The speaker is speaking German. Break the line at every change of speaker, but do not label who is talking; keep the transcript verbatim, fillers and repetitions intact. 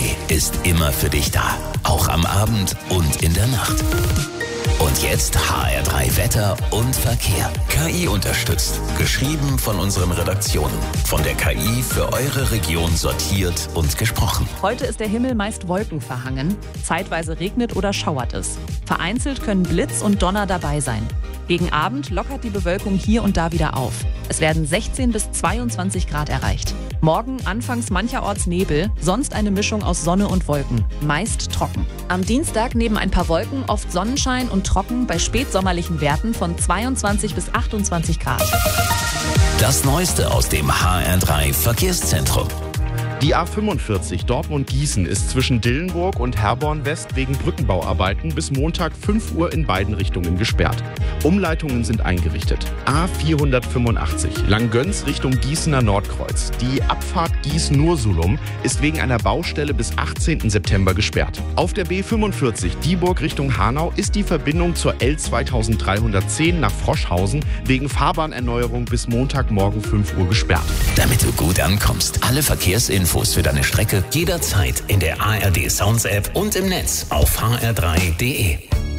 drei ist immer für dich da. Auch am Abend und in der Nacht. Und jetzt H R drei Wetter und Verkehr. K I unterstützt. Geschrieben von unseren Redaktionen. Von der K I für eure Region sortiert und gesprochen.
Heute ist der Himmel meist wolkenverhangen. Zeitweise regnet oder schauert es. Vereinzelt können Blitz und Donner dabei sein. Gegen Abend lockert die Bewölkung hier und da wieder auf. Es werden sechzehn bis zweiundzwanzig Grad erreicht. Morgen anfangs mancherorts Nebel, sonst eine Mischung aus Sonne und Wolken. Meist trocken. Am Dienstag neben ein paar Wolken oft Sonnenschein und trocken bei spätsommerlichen Werten von zweiundzwanzig bis achtundzwanzig Grad.
Das Neueste aus dem H R drei Verkehrszentrum.
Die A fünfundvierzig Dortmund-Gießen ist zwischen Dillenburg und Herborn West wegen Brückenbauarbeiten bis Montag fünf Uhr in beiden Richtungen gesperrt. Umleitungen sind eingerichtet. A vierhundertfünfundachtzig Langgöns Richtung Gießener Nordkreuz. Die Abfahrt Gießen-Nursulum ist wegen einer Baustelle bis achtzehnten September gesperrt. Auf der B fünfundvierzig Dieburg Richtung Hanau ist die Verbindung zur L zweitausenddreihundertzehn nach Froschhausen wegen Fahrbahnerneuerung bis Montagmorgen fünf Uhr gesperrt.
Damit du gut ankommst, alle Verkehrsinfos für deine Strecke jederzeit in der A R D Sounds App und im Netz auf h r drei punkt d e.